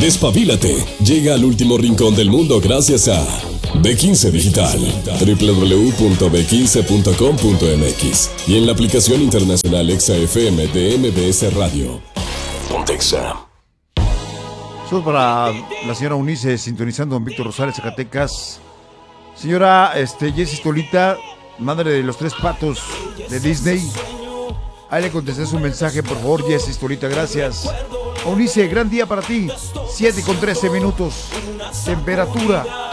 Despabilate. Llega al último rincón del mundo gracias a B15 Digital. www.b15.com.mx y en la aplicación internacional EXA-FM de MBS Radio. Pontexa. Saludos para la señora Unice, sintonizando en Víctor Rosales, Zacatecas. Señora Jessie Tolita, madre de los 3 patos de Disney. Ahí le contesté su mensaje, por favor, Jessie Tolita, gracias. Unice, gran día para ti. 7:13. Temperatura